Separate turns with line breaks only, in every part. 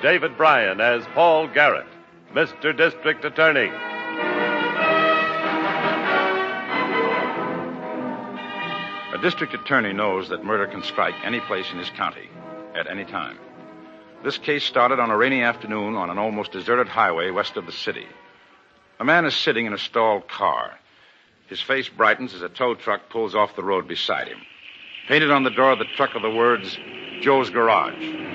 David Bryan as Paul Garrett, Mr. District Attorney.
A district attorney knows that murder can strike any place in his county at any time. This case started on a rainy afternoon on an almost deserted highway west of the city. A man is sitting in a stalled car. His face brightens as a tow truck pulls off the road beside him. Painted on the door of the truck are the words, Joe's Garage.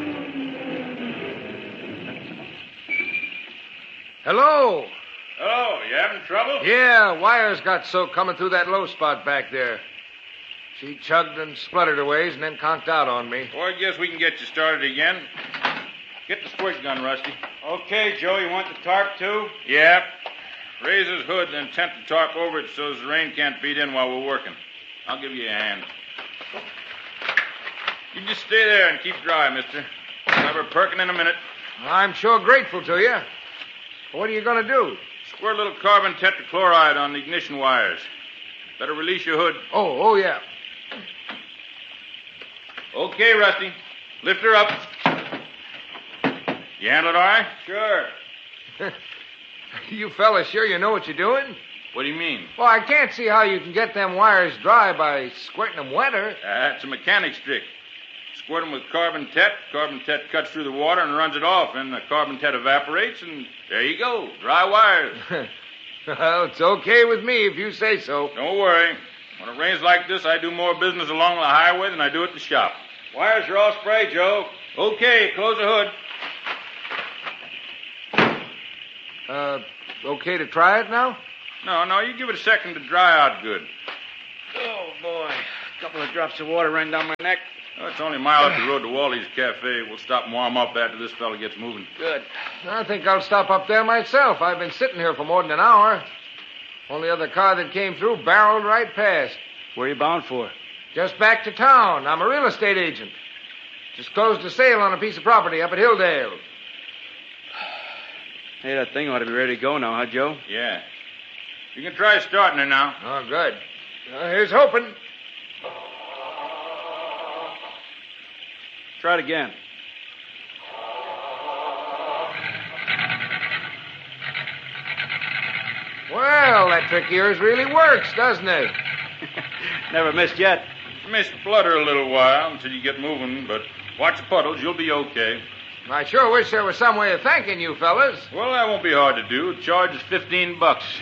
Hello.
Hello, you having trouble?
Yeah, wires got soaked coming through that low spot back there. She chugged and spluttered a ways and then conked out on me.
Well, I guess we can get you started again. Get the squirt gun, Rusty.
Okay, Joe, you want the tarp, too?
Yeah. Raise his hood, then tent the tarp over it so the rain can't beat in while we're working. I'll give you a hand. You just stay there and keep dry, mister. I'll have her perking in a minute.
I'm sure grateful to you. What are you going to do?
Squirt a little carbon tetrachloride on the ignition wires. Better release your hood.
Oh, yeah.
Okay, Rusty. Lift her up. You handle it all right?
Sure.
You fellas sure you know what you're doing?
What do you mean?
Well, I can't see how you can get them wires dry by squirting them wetter.
It's a mechanic's trick. Squirt them with carbon tet. Carbon tet cuts through the water and runs it off. And the carbon tet evaporates, and there you go. Dry wires.
Well, it's okay with me if you say so.
Don't worry. When it rains like this, I do more business along the highway than I do at the shop.
Wires are all sprayed, Joe.
Okay, close the hood.
Okay to try it now?
No, you give it a second to dry out good.
Oh, boy. A couple of drops of water ran down my neck.
Oh, it's only a mile up the road to Wally's Cafe. We'll stop and warm up after this fella gets moving.
Good.
I think I'll stop up there myself. I've been sitting here for more than an hour. Only other car that came through barreled right past.
Where are you bound for?
Just back to town. I'm a real estate agent. Just closed a sale on a piece of property up at Hilldale.
Hey, that thing ought to be ready to go now, huh, Joe?
Yeah. You can try starting her now.
Oh, good. Here's hoping.
Try it again.
Well, that trick of yours really works, doesn't it?
Never missed yet.
You may splutter a little while until you get moving, but watch the puddles. You'll be okay.
I sure wish there was some way of thanking you fellas.
Well, that won't be hard to do. The charge is $15.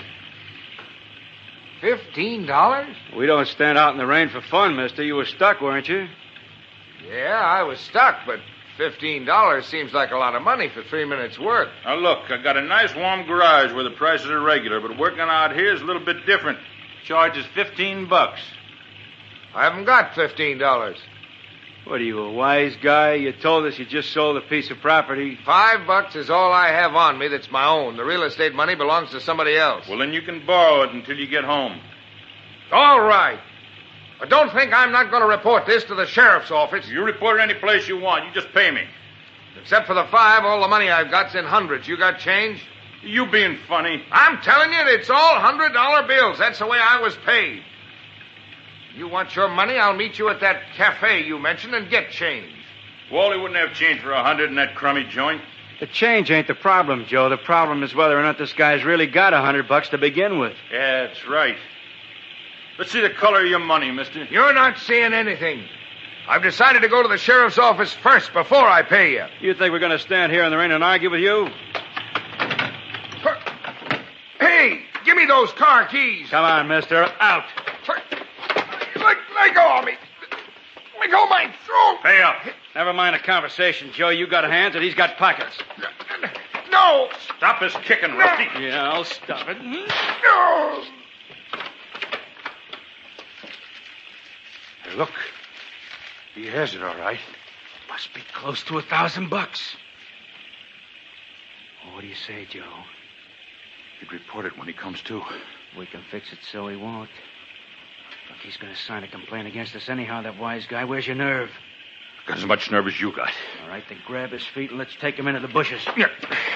$15?
We don't stand out in the rain for fun, mister. You were stuck, weren't you?
Yeah, I was stuck, but $15 seems like a lot of money for 3 minutes' work.
Now, look, I got a nice warm garage where the prices are regular, but working out here is a little bit different. Charge is $15.
I haven't got $15.
What are you, a wise guy? You told us you just sold a piece of property.
$5 is all I have on me that's my own. The real estate money belongs to somebody else.
Well, then you can borrow it until you get home.
All right. But don't think I'm not going to report this to the sheriff's office.
You report it any place you want. You just pay me.
Except for the 5, all the money I've got's in hundreds. You got change?
You being funny.
I'm telling you, it's all $100 bills. That's the way I was paid. You want your money, I'll meet you at that cafe you mentioned and get change.
Wally wouldn't have change for 100 in that crummy joint.
The change ain't the problem, Joe. The problem is whether or not this guy's really got $100 to begin with.
Yeah, that's right. Let's see the color of your money, mister.
You're not seeing anything. I've decided to go to the sheriff's office first before I pay you.
You think we're going to stand here in the rain and argue with you?
Hey, give me those car keys.
Come on, mister. Out.
Let go of me. Let go of my throat.
Pay up.
Never mind the conversation, Joe. You got hands and he's got pockets.
No.
Stop this kicking, Rusty.
Yeah, I'll stop it.
No.
Hey, look. He has it, all right.
Must be close to $1,000. What do you say, Joe?
He'd report it when he comes to.
We can fix it so he won't. Look, he's going to sign a complaint against us anyhow, that wise guy. Where's your nerve?
Got as much nerve as you got.
All right, then grab his feet and let's take him into the bushes.
Yeah.